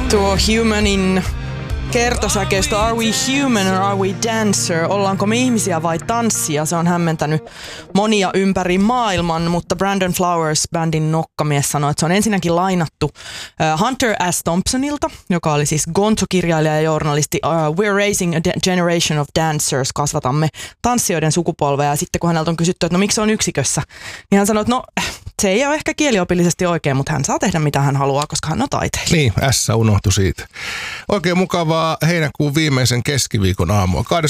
Tuo Humanin kertosäkeistö Are we human or are we dancer? Ollaanko me ihmisiä vai tanssia? Se on hämmentänyt monia ympäri maailman, mutta Brandon Flowers, bändin nokkamies, sanoi, että se on ensinnäkin lainattu Hunter S. Thompsonilta, joka oli siis Gonzo-kirjailija ja journalisti. We're raising a generation of dancers, kasvatamme tanssijoiden sukupolvea. Ja sitten kun häneltä on kysytty, että no miksi se on yksikössä, niin hän sanoi, että no se ei ole ehkä kieliopillisesti oikein, mutta hän saa tehdä mitä hän haluaa, koska hän on taiteilija. Niin, S unohtui siitä. Oikein mukavaa heinäkuun viimeisen keskiviikon aamua.